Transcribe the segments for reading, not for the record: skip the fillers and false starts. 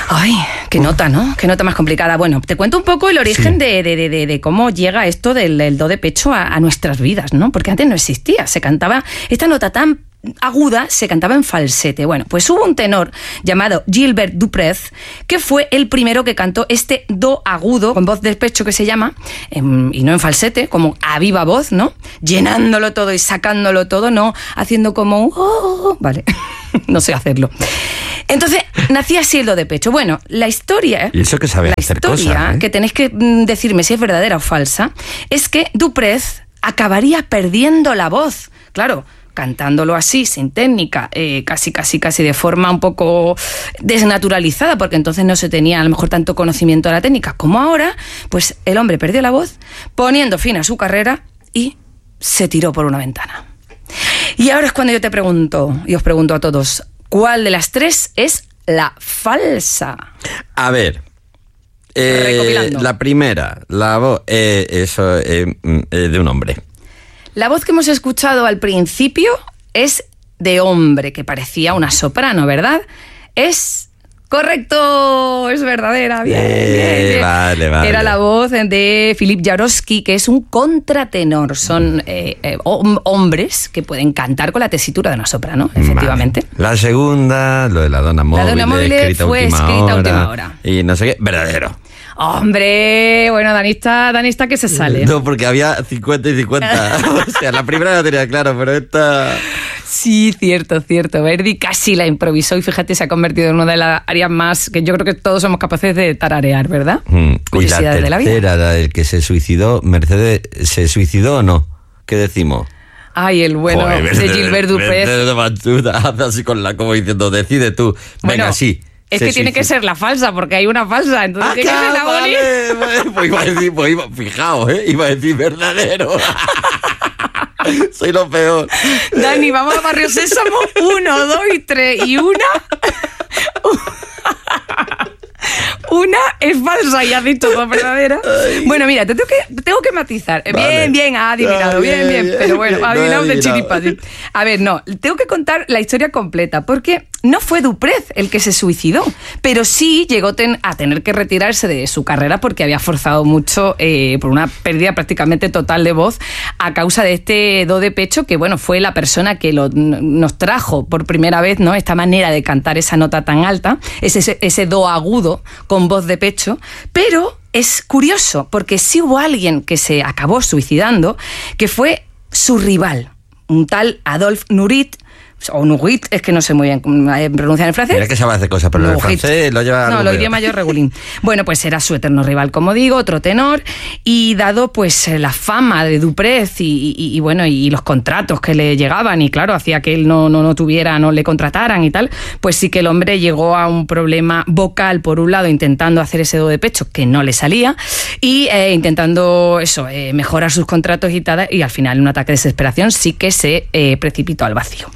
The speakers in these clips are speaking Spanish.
Ay, qué nota, ¿no? Qué nota más complicada. Bueno, te cuento un poco el origen de cómo llega esto del do de pecho a nuestras vidas, ¿no? Porque antes no existía. Se cantaba esta nota tan aguda, se cantaba en falsete. Bueno, pues hubo un tenor llamado Gilbert Duprez que fue el primero que cantó este do agudo con voz de pecho que se llama, y no en falsete, como a viva voz, ¿no? Llenándolo todo y sacándolo todo, no haciendo como un vale, no sé hacerlo. Entonces, nacía así el do de pecho. Bueno, la historia... Y eso que sabe hacer cosas, La historia, que tenéis que decirme si es verdadera o falsa, es que Duprez acabaría perdiendo la voz. Claro, cantándolo así, sin técnica, casi de forma un poco desnaturalizada, porque entonces no se tenía a lo mejor tanto conocimiento de la técnica como ahora, pues el hombre perdió la voz, poniendo fin a su carrera y se tiró por una ventana. Y ahora es cuando yo te pregunto, y os pregunto a todos, ¿cuál de las tres es la falsa? A ver, la primera, la voz, eso de un hombre. La voz que hemos escuchado al principio es de hombre, que parecía una soprano, ¿verdad? Es correcto, es verdadera, bien. Vale. Era la voz de Philip Jaworski, que es un contratenor. Son hombres que pueden cantar con la tesitura de una soprano, efectivamente. Vale. La segunda, lo de la dona móvil. La dona móvil fue escrita a última hora. Y no sé qué, verdadero. Hombre, bueno, Danista que se sale. No, porque había 50 y 50. O sea, la primera la tenía claro, pero esta... Sí, cierto. Verdi casi la improvisó y fíjate, se ha convertido en una de las áreas más que yo creo que todos somos capaces de tararear, ¿verdad? Y la tercera, la del que se suicidó, Mercedes, ¿se suicidó o no? ¿Qué decimos? Ay, el bueno de Gilbert Duprez. Hace así con la como diciendo, decide tú. Venga, bueno, sí. Es que tiene que ser la falsa, porque hay una falsa, entonces tiene que ser la bonita. Pues iba a decir, fijaos, iba a decir verdadero. Soy lo peor. Dani, vamos a Barrio Sésamo. 1, 2 y 3. Y una es falsa y has dicho dos verdaderas. Bueno, mira, tengo que matizar. Vale. Bien, ha adivinado, bien. Pero bueno, ha adivinado de chiripatín. A ver, no, tengo que contar la historia completa, porque no fue Duprez el que se suicidó, pero sí llegó a tener que retirarse de su carrera porque había forzado mucho por una pérdida prácticamente total de voz a causa de este do de pecho, que bueno, fue la persona que nos trajo por primera vez, ¿no? Esta manera de cantar esa nota tan alta, ese do agudo con voz de pecho, pero es curioso porque sí hubo alguien que se acabó suicidando, que fue su rival, un tal Adolphe Nurit, o Nurit, es que no sé muy bien pronunciar en francés. Mira que sabe hacer cosas, pero el francés lo lleva... No, lo idioma yo regulín. Bueno, pues era su eterno rival, como digo, otro tenor, y dado pues la fama de Duprez y bueno, y los contratos que le llegaban, y claro, hacía que él no le contrataran y tal, pues sí que el hombre llegó a un problema vocal, por un lado, intentando hacer ese do de pecho, que no le salía, y intentando mejorar sus contratos y tal, y al final, en un ataque de desesperación, sí que se precipitó al vacío.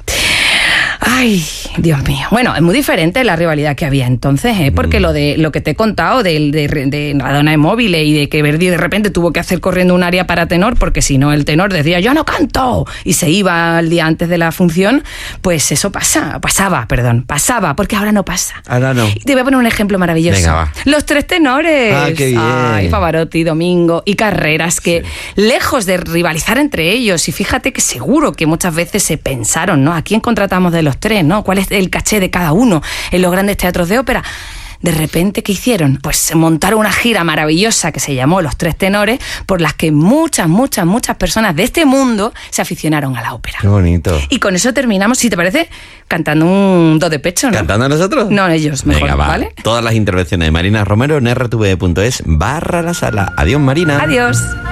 Ay, Dios mío. Bueno, es muy diferente la rivalidad que había entonces, porque lo que te he contado de la dona móvil y de que Verdi de repente tuvo que hacer corriendo un aria para tenor, porque si no el tenor decía yo no canto y se iba el día antes de la función, pues eso pasaba, porque ahora no pasa. Ahora no. Y te voy a poner un ejemplo maravilloso. Venga, va. Los tres tenores. Ah, qué bien. Ay, Pavarotti, Domingo y Carreras, que lejos de rivalizar entre ellos, y fíjate que seguro que muchas veces se pensaron, ¿no? ¿A quién contratamos de los tres, ¿no? ¿Cuál es el caché de cada uno en los grandes teatros de ópera? De repente, ¿qué hicieron? Pues montaron una gira maravillosa que se llamó Los Tres Tenores, por las que muchas personas de este mundo se aficionaron a la ópera. Qué bonito. Y con eso terminamos, si te parece, cantando un do de pecho, ¿no? ¿Cantando nosotros? No, ellos, mejor. Venga, va. ¿Vale? Todas las intervenciones de Marina Romero en rtve.es/la sala. Adiós, Marina. Adiós.